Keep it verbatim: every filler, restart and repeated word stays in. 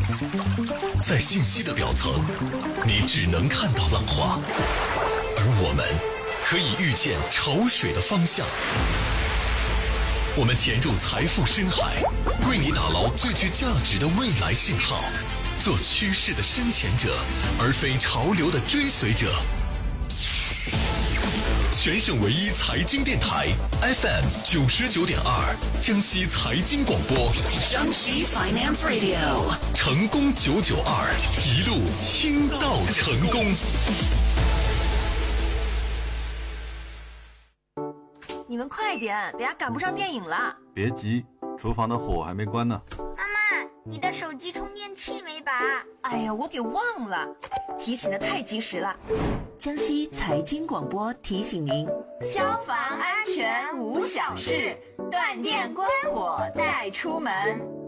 在信息的表层，你只能看到浪花，而我们可以预见潮水的方向。我们潜入财富深海，为你打捞最具价值的未来信号，做趋势的深潜者，而非潮流的追随者。全省唯一财经电台 F M 九十九点二，江西财经广播， 江西 Finance Radio， 成功九九二，一路听到成功。 你们快点，等下赶不上电影了。 别急，厨房的火还没关呢。 妈妈，你的手机充电器没拔？ 哎呀，我给忘了，提醒的太及时了。 江西财经广播提醒您： 消防安全无小事，断电关火再出门。